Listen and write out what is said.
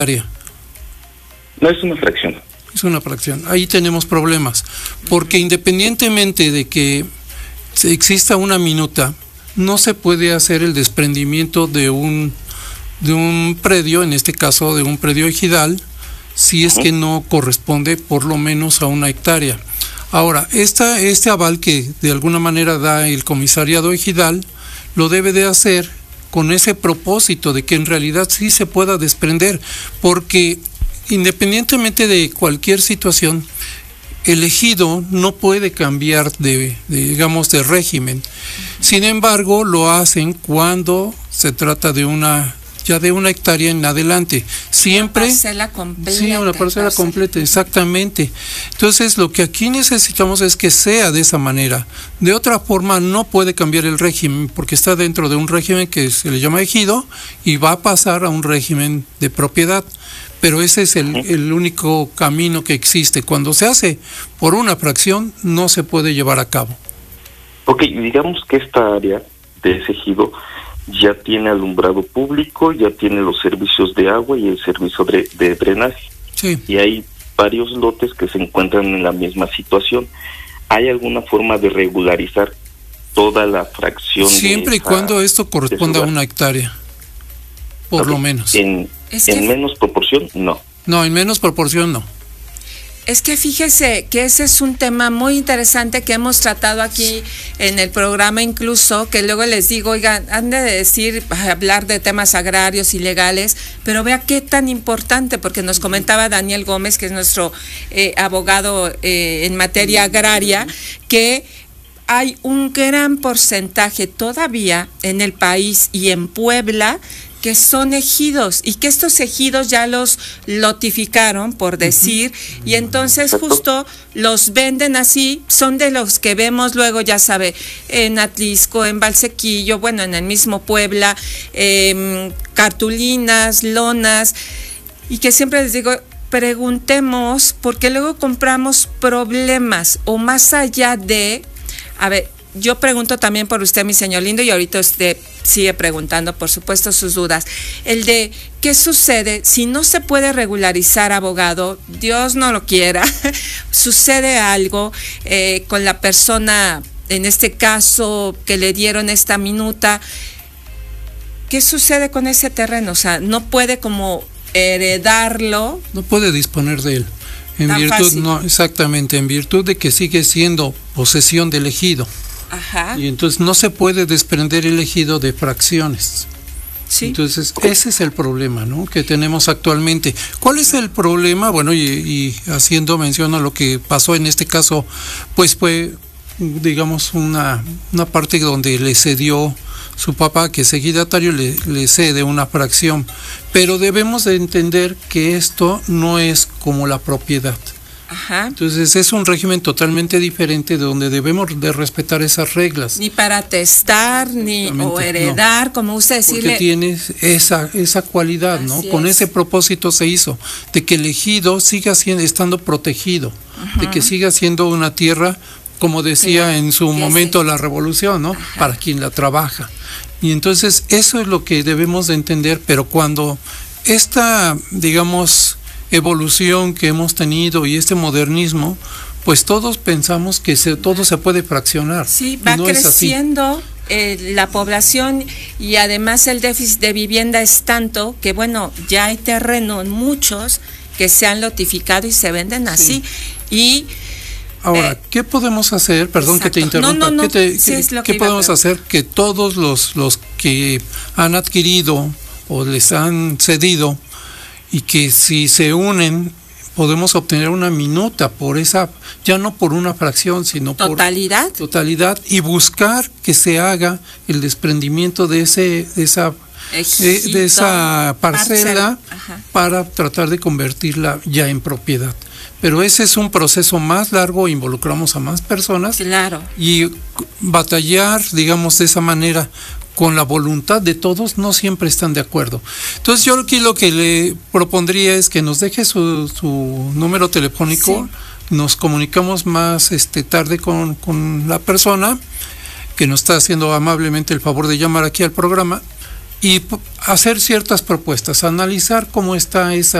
hectárea. No es una fracción. Es una fracción. Ahí tenemos problemas, porque independientemente de que exista una minuta, no se puede hacer el desprendimiento de un predio, en este caso de un predio ejidal, si es que no corresponde por lo menos a una hectárea. Ahora, este aval que de alguna manera da el comisariado ejidal, lo debe de hacer con ese propósito de que en realidad sí se pueda desprender, porque independientemente de cualquier situación, el ejido no puede cambiar de régimen. Sin embargo, lo hacen cuando se trata de una hectárea en adelante. Siempre. Una parcela completa. Sí, una parcela completa, exactamente. Entonces, lo que aquí necesitamos es que sea de esa manera. De otra forma, no puede cambiar el régimen, porque está dentro de un régimen que se le llama ejido y va a pasar a un régimen de propiedad. Pero ese es el único camino que existe. Cuando se hace por una fracción, no se puede llevar a cabo. Ok, digamos que esta área de ese ejido ya tiene alumbrado público, ya tiene los servicios de agua y el servicio de drenaje. Sí. Y hay varios lotes que se encuentran en la misma situación. ¿Hay alguna forma de regularizar toda la fracción? Siempre y cuando esto corresponda a una hectárea, por lo menos. En menos proporción, no. No, en menos proporción, no. Es que fíjese que ese es un tema muy interesante que hemos tratado aquí en el programa, incluso que luego les digo, oigan, han de hablar de temas agrarios y legales, pero vea qué tan importante, porque nos comentaba Daniel Gómez, que es nuestro abogado en materia agraria, que hay un gran porcentaje todavía en el país y en Puebla que son ejidos y que estos ejidos ya los lotificaron, por decir, y entonces justo los venden así, son de los que vemos luego, ya sabe, en Atlisco, en Valsequillo, bueno, en el mismo Puebla, cartulinas, lonas, y que siempre les digo, preguntemos, porque luego compramos problemas, o más allá de, a ver, yo pregunto también por usted, mi señor lindo, y ahorita usted sigue preguntando, por supuesto, sus dudas. El de, ¿qué sucede si no se puede regularizar, abogado? Dios no lo quiera. Sucede algo con la persona, en este caso, que le dieron esta minuta. ¿Qué sucede con ese terreno? O sea, no puede como heredarlo. No puede disponer de él. En virtud, fácil. No, exactamente, en virtud de que sigue siendo posesión del ejido. Ajá. Y entonces no se puede desprender el ejido de fracciones. Sí. Entonces ese es el problema, ¿no?, que tenemos actualmente. ¿Cuál es el problema? Bueno, y haciendo mención a lo que pasó en este caso, pues fue, digamos, una parte donde le cedió su papá, que es ejidatario, le cede una fracción. Pero debemos de entender que esto no es como la propiedad. Ajá. Entonces es un régimen totalmente diferente, de donde debemos de respetar esas reglas. Ni para testar, ni o heredar, no, como usted decirle. Porque tiene esa cualidad, ¿no? Así Con es. ese propósito se hizo, de que el ejido siga estando protegido, de que siga siendo una tierra, como decía en su momento la revolución, ¿no? Ajá. Para quien la trabaja. Y entonces eso es lo que debemos de entender, pero cuando esta, digamos, evolución que hemos tenido y este modernismo, pues todos pensamos que todo se puede fraccionar. Sí, va no creciendo la población, y además el déficit de vivienda es tanto que, bueno, ya hay terreno en muchos que se han lotificado y se venden así. Sí. Y ahora, ¿qué podemos hacer? Perdón, exacto, que te interrumpa. No. ¿Qué podemos hacer que todos los que han adquirido o les han cedido, y que si se unen podemos obtener una minuta por esa, ya no por una fracción, sino por totalidad, y buscar que se haga el desprendimiento de esa parcela para tratar de convertirla ya en propiedad? Pero ese es un proceso más largo, involucramos a más personas. Claro. Y batallar, digamos, de esa manera, con la voluntad de todos, no siempre están de acuerdo. Entonces yo aquí lo que le propondría es que nos deje su número telefónico. Sí. Nos comunicamos más tarde con la persona que nos está haciendo amablemente el favor de llamar aquí al programa, y hacer ciertas propuestas, analizar cómo está esa